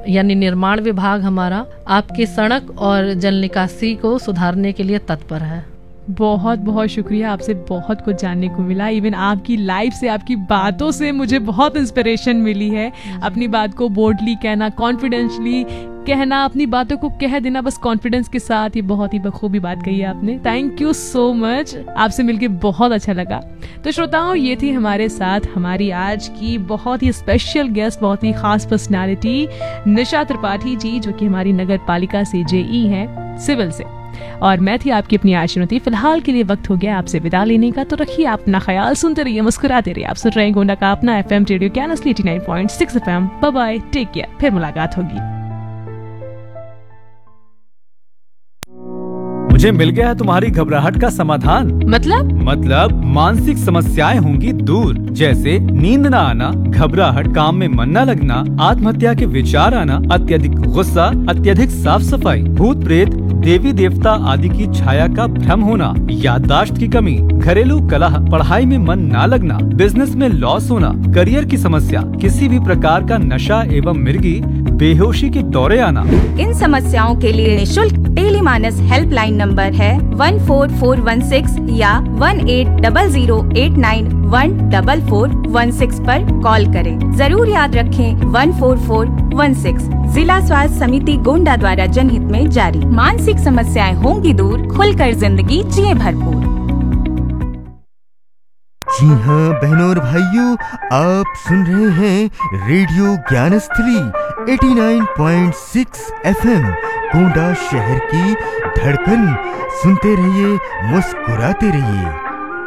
यानी निर्माण विभाग हमारा आपकी सड़क और जल निकासी को सुधारने के लिए तत्पर है। बहुत बहुत शुक्रिया, आपसे बहुत कुछ जानने को मिला। इवन आपकी लाइफ से, आपकी बातों से मुझे बहुत इंस्पिरेशन मिली है। अपनी बात को बोल्डली कहना, कॉन्फिडेंशली कहना, अपनी बातों को कह देना बस कॉन्फिडेंस के साथ, ये बहुत ही बखूबी बात कही है आपने। थैंक यू सो मच, आपसे मिलके बहुत अच्छा लगा। तो श्रोताओं, ये थी हमारे साथ हमारी आज की बहुत ही स्पेशल गेस्ट, बहुत ही खास पर्सनालिटी निशा त्रिपाठी जी, जो कि हमारी नगर पालिका से जेई हैं सिविल से, और मैं थी आपकी अपनी आश्रुति। फिलहाल के लिए वक्त हो गया आपसे विदा लेने का, तो रखिए अपना ख्याल, सुनते रहिए, मुस्कुराते रहिए। आप सुन रहे हैं गोंडा का अपना FM रेडियो ज्ञान 89.6 FM। Bye bye, take care, फिर मुलाकात होगी। मुझे मिल गया है तुम्हारी घबराहट का समाधान। मतलब मानसिक समस्याएं होंगी दूर, जैसे नींद न आना, घबराहट, काम में मन न लगना, आत्महत्या के विचार आना, अत्यधिक गुस्सा, अत्यधिक साफ सफाई, भूत प्रेत, देवी देवता आदि की छाया का भ्रम होना, याददाश्त की कमी, घरेलू कलह, पढ़ाई में मन न लगना, बिजनेस में लॉस होना, करियर की समस्या, किसी भी प्रकार का नशा एवं मिर्गी, बेहोशी के दौरे आना। इन समस्याओं के लिए निशुल्क टेलीमानस हेल्पलाइन नंबर है 14416 या 180089144416 पर कॉल करें। जरूर याद रखें 14416 जिला स्वास्थ्य समिति गोंडा द्वारा जनहित में जारी। मानसिक समस्याएं होंगी दूर, खुलकर जिंदगी जिए भरपूर। जी हाँ बहनों और भाइयों, आप सुन रहे हैं रेडियो ज्ञानस्थली 89.6 FM गोंडा शहर की धड़कन। सुनते रहिए, मुस्कुराते रहिए।